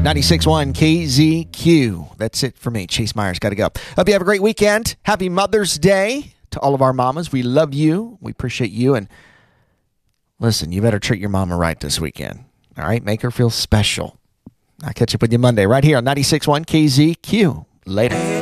96.1 KZQ. That's it for me. Chase Myers, got to go. Hope you have a great weekend. Happy Mother's Day to all of our mamas. We love you. We appreciate you. And listen, you better treat your mama right this weekend. All right? Make her feel special. I'll catch up with you Monday right here on 96.1 KZQ. Later.